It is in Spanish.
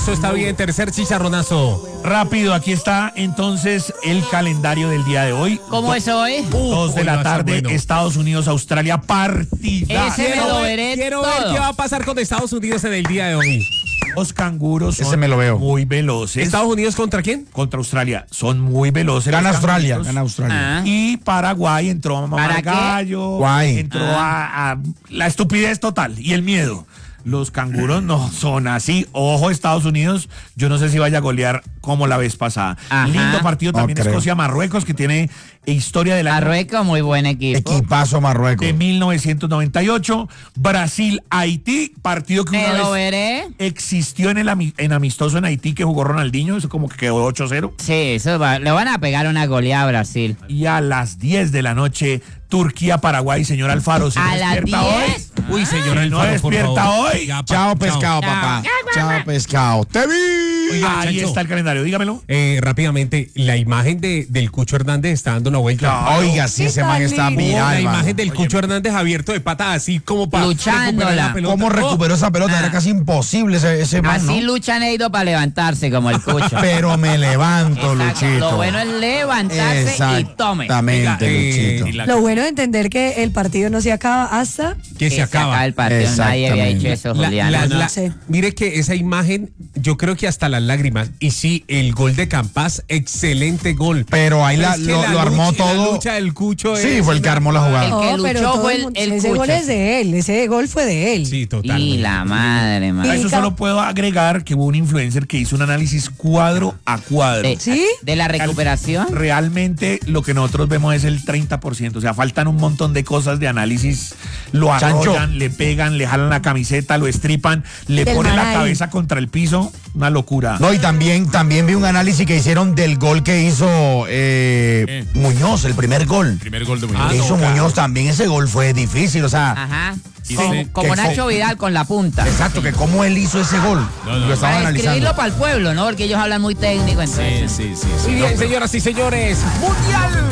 Eso está bien, tercer chicharronazo. Rápido, aquí está entonces el calendario del día de hoy. ¿Cómo es hoy? 2 de la tarde, bueno. Estados Unidos, Australia, partida. Ese me lo veré Quiero ver todo. qué va a pasar con Estados Unidos en el día de hoy. Los canguros Ese son me lo veo. muy veloces. ¿Estados Unidos contra quién? Contra Australia, son muy veloces. Gana los Australia, canguritos. gana Australia. Ah. Y Paraguay entró a mamar ¿Para qué? gallo, Guay. entró a la estupidez total y el miedo. Los canguros no son así. Ojo, Estados Unidos, yo no sé si vaya a golear como la vez pasada. Ajá. Lindo partido No también creo. Escocia-Marruecos, que tiene historia del año Marruecos, muy buen equipo. Equipazo Marruecos. de 1998. Brasil-Haití, partido que Me una lo vez veré. existió en amistoso en Haití que jugó Ronaldinho, eso como que quedó 8-0. Sí, le van a pegar una goleada a Brasil. Y a las 10 de la noche, Turquía-Paraguay, señor Alfaro. ¿Se ¿A las despierta 10? hoy? Uy, señor Si no Alfaro, por despierta favor. hoy. Ya, Chao, pescado, Chao. papá. Chao, pescado. ¡Te vi! Oiga, Ahí Chancho. está el calendario, dígamelo. Rápidamente, la imagen del Cucho Hernández está dando una vuelta. Claro. Oiga, sí, ese man está Oh, viral. la imagen mano. del Cucho Hernández abierto de pata así como para Luchándola. recuperar la pelota. ¿Cómo recuperó esa pelota? Era casi imposible ese man, Así ¿no? luchan ellos para levantarse como el Cucho. Pero me levanto, Exacto. Luchito. Lo bueno es levantarse y tome. Exactamente, Oiga, Luchito. Lo bueno es entender que el partido no se acaba hasta... que se acaba. el partido. Nadie había dicho eso, Juliana. Sí. Mire que esa imagen, yo creo que hasta las lágrimas. Y sí, el gol de Campas, excelente gol. Pero ahí Es que lo armó lucha- todo. La lucha del Cucho Sí, es fue el que armó la jugada. El que No, pero luchó todo fue el mundo- el ese Cucho. gol es de él, ese gol fue de él. Sí, total. Y la madre, A madre. eso solo puedo agregar que hubo un influencer que hizo un análisis cuadro a cuadro. ¿Sí? De la recuperación. Realmente lo que nosotros vemos es el 30%. O sea, faltan un montón de cosas de análisis. Lo Chancho. arrollan, le pegan, le jalan la camiseta, lo estripan, le Del ponen la Manay. cabeza contra el piso. Una locura. No, y también vi un análisis que hicieron del gol que hizo Muñoz, el primer gol. Primer gol de Que Muñoz. hizo Muñoz también, ese gol fue difícil, o sea, Ajá. Y Como, sí, como que Nacho Vidal con la punta. exacto, que cómo él hizo ese gol. No, no. Lo estaban Para analizando. escribirlo para el pueblo, ¿no? Porque ellos hablan muy técnico, entonces. Sí. Muy bien, señoras y señores. Mundial